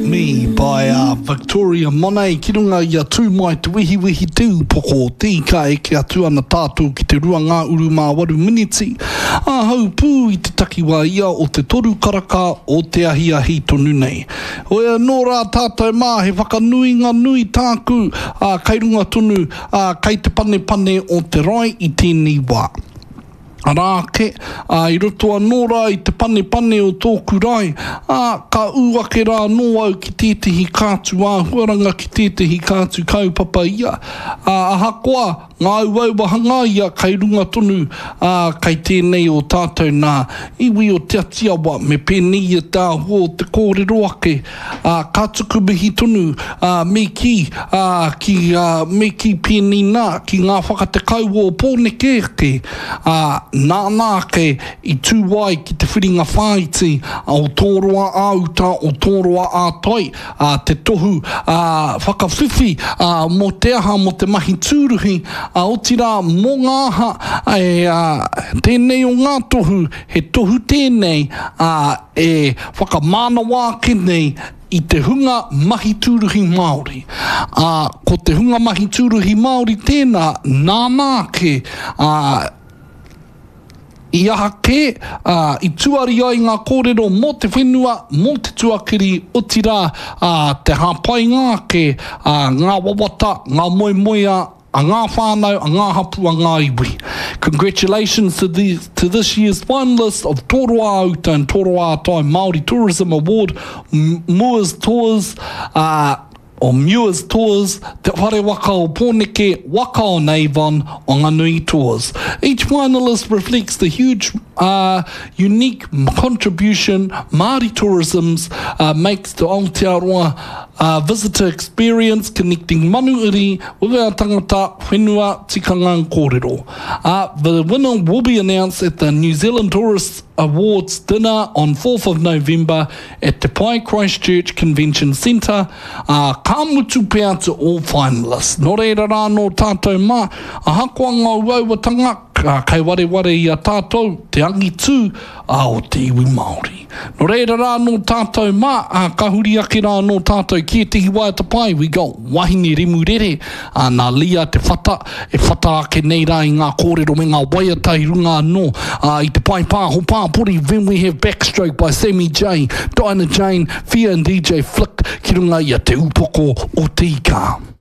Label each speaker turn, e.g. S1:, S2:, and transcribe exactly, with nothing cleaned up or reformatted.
S1: Me by uh, Victoria Monet ki runga i a tū mai te wihi wihi tū poko tika e ki atu ana tātou ki te rua ngā uru mā waru miniti a hau pū i te takiwa ia o te toru karaka o te ahi ahi tonu nei oia nō rā tātou mā he whakanui ngā nui tāku a kai runga tonu a kai te pane pane o te rai i tēnei wā Arāke, uh, i roto anō rā i te pane pane o tōku rai, uh, ka uake rā nō au ki tētehi kātu a huaranga ki tētehi kātu kaupapa ia. Uh, ahakoa, ngā uau wahanga ia kai runga tonu, uh, kai tēnei o tātou nā iwi o te atiawa me pēnei e tā hua te kōrero ake, uh, ka tuku mihi tonu, uh, me ki, uh, ki uh, me ki pēnei nā, ki ngā whakatekau o pōneke ake, uh, nā nā ke i tūwai ki te whiringa whaiti o tōroa auta o tōroa ātoi a te tohu a whakawhiwhi a mo te aha mo te mahi tūruhi a o tira mō ngāha e a tēnei o ngā tohu he tohu tēnei a e whakamānawa kenei i te hunga mahi tūruhi Māori. A ko te hunga mahi tūruhi Māori tēnā nā nā ke a I aha ke, uh, i tuari ai ngā kōrero mō te whenua, mō te tuakiri, o tira uh, te hāpai ngā ke, uh, ngā wawata, ngā moemoea, a ngā whānau, a ngā hapu, a ngā iwi. Congratulations to, the, to this year's finalists of Tōroa Auta and Tōroa Atai Māori Tourism Award, Moors Tours, uh, o Muir's Tours, te whare waka o Pōneke, waka o Avon, o Nganui Tours. Each finalist reflects the huge, uh, unique contribution Māori tourism uh, makes to Aotearoa uh, visitor experience, connecting manuiri with our tangata, whenua, tikanga and kōrero. Uh, the winner will be announced at the New Zealand Tourist Awards dinner on fourth of November at Te Pai Christchurch Convention Centre. Uh, ka mutu pēr to all finalists. Nō reira rā nō tātou mā, a hakoa ngā uauatanga, uh, kai ware ware i a tātou, te angi tū, a o te iwi Māori. Nō reira rā nō tātou mā, a ka huri ake rā nō tātou ki e tehi wai te pai, we got wahine rimu rere, a nā lia te whata, e whata ake nei rā i ngā kōrero me ngā waiatai runga anō, uh, i te pai pā ho pā puri, then we have Backstroke by Sammy J, Dinah Jane, Fia and D J Flick, ki runga i a te upoko o tika.